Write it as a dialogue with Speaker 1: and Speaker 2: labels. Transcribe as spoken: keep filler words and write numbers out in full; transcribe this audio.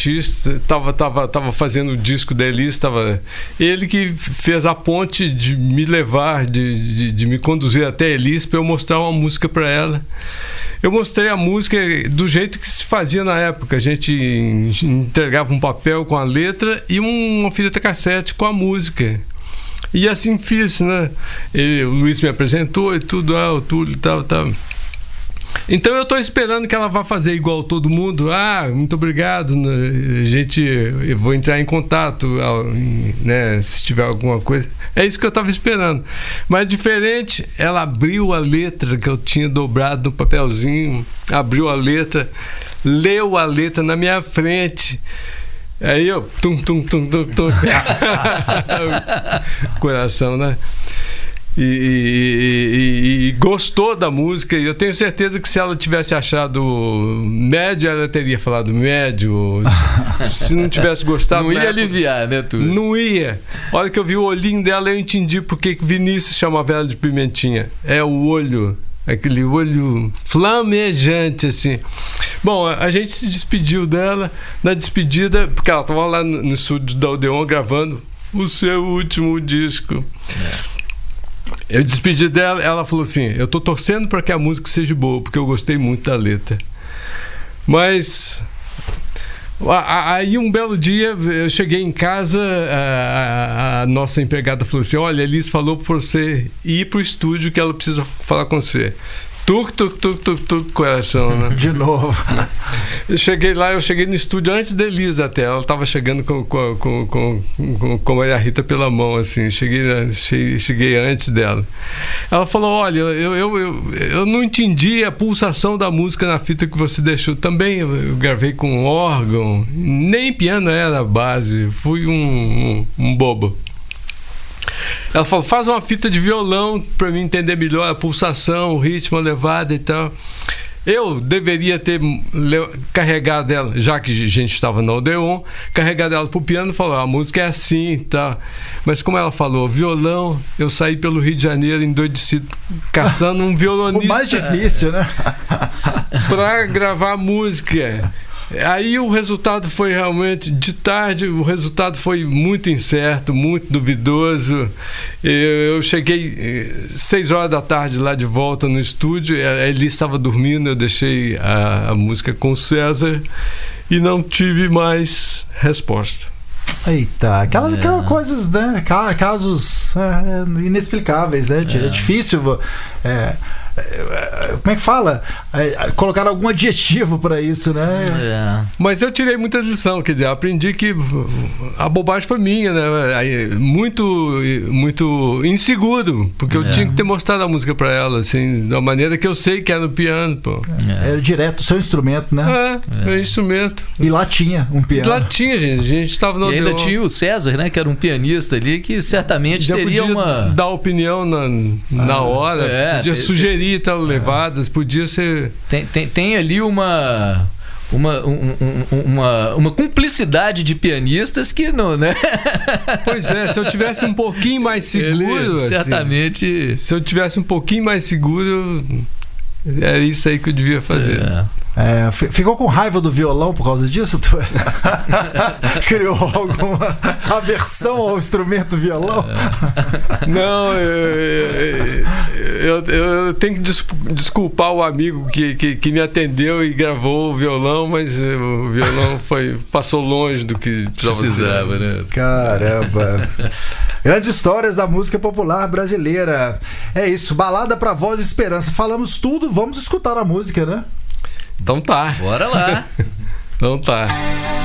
Speaker 1: baixista, tava, tava, tava fazendo o disco da Elis, tava... ele que fez a ponte de me levar, de, de, de me conduzir até a Elis para eu mostrar uma música para ela. Eu mostrei a música do jeito que se fazia na época. A gente entregava um papel com a letra e uma fita cassete com a música. E assim fiz, né? E o Luiz me apresentou e tudo, ah, o Túlio e tal, tal. Então eu estou esperando que ela vá fazer igual todo mundo. Ah, muito obrigado, a gente, eu vou entrar em contato, né, se tiver alguma coisa. É isso que eu estava esperando. Mas diferente, ela abriu a letra que eu tinha dobrado no papelzinho, abriu a letra, leu a letra na minha frente. Aí eu tum tum tum tum tum coração, né? E, e, e, e gostou da música. E eu tenho certeza que se ela tivesse achado médio, ela teria falado médio. Se não tivesse gostado,
Speaker 2: não ia
Speaker 1: época,
Speaker 2: aliviar, né, Túlio?
Speaker 1: Não ia. A hora que eu vi o olhinho dela, eu entendi porque Vinícius chamava ela de Pimentinha. É o olho, aquele olho flamejante assim. Bom, a gente se despediu dela. Na despedida, porque ela estava lá no estúdio da Odeon gravando o seu último disco. É. Eu despedi dela, ela falou assim: eu tô torcendo para que a música seja boa, porque eu gostei muito da letra. Mas aí um belo dia eu cheguei em casa, a, a, a nossa empregada falou assim: olha, a Elis falou para você ir pro estúdio que ela precisa falar com você. Tuc, tuc, tuc, tuc, tuc, coração, né?
Speaker 3: De novo.
Speaker 1: Eu cheguei lá, eu cheguei no estúdio antes da Elisa até. Ela estava chegando com, com, com, com, com, com a Rita pela mão, assim. Cheguei, cheguei, cheguei antes dela. Ela falou: olha, eu, eu, eu, eu não entendi a pulsação da música na fita que você deixou. Também eu gravei com órgão, nem piano era a base. Fui um, um, um bobo. Ela falou: faz uma fita de violão para mim entender melhor a pulsação, o ritmo, a levada e tal. Eu deveria ter carregado ela, já que a gente estava na Odeon, carregado ela pro piano e falou: a música é assim e tal. Mas como ela falou violão, eu saí pelo Rio de Janeiro endoidecido, caçando um violonista.
Speaker 3: O mais difícil, né?
Speaker 1: Para gravar música. Aí o resultado foi realmente, de tarde, o resultado foi muito incerto, muito duvidoso. Eu cheguei seis horas da tarde lá de volta no estúdio, ele estava dormindo, eu deixei a, a música com o César e não tive mais resposta.
Speaker 3: Eita, aquelas, é. aquelas coisas, né? Casos é, inexplicáveis, né? É, é difícil. É, como é que fala? É, colocar algum adjetivo para isso, né?
Speaker 2: É.
Speaker 1: Mas eu tirei muita lição, quer dizer, aprendi que a bobagem foi minha, né? Muito, muito inseguro, porque eu é. tinha que ter mostrado a música para ela, assim, da maneira que eu sei que é no piano, pô.
Speaker 3: É. Era direto o seu instrumento, né?
Speaker 1: É, meu é. instrumento.
Speaker 3: E lá tinha um piano.
Speaker 1: E lá tinha, gente. A gente estava no
Speaker 2: E ainda tinha o César, né? Que era um pianista ali que certamente
Speaker 1: já
Speaker 2: teria
Speaker 1: podia
Speaker 2: uma.
Speaker 1: dar opinião na, na ah, hora, é, podia tem, sugerir e tal, levadas, podia ser.
Speaker 2: Tem, tem, tem ali uma. Uma, um, um, uma, uma cumplicidade de pianistas que não, né?
Speaker 1: Pois é, se eu tivesse um pouquinho mais seguro.
Speaker 2: Ele, certamente.
Speaker 1: Assim, se eu tivesse um pouquinho mais seguro, é isso aí que eu devia fazer.
Speaker 2: É.
Speaker 3: É, ficou com raiva do violão por causa disso? Tu criou alguma aversão ao instrumento violão?
Speaker 1: Não, eu, eu, eu tenho que desculpar o amigo que, que, que me atendeu e gravou o violão, mas o violão foi, passou longe do que precisava, né?
Speaker 3: Caramba! Grandes histórias da música popular brasileira. É isso, balada pra voz e esperança. Falamos tudo, vamos escutar a música, né?
Speaker 1: Então tá.
Speaker 2: Bora lá.
Speaker 1: Então tá.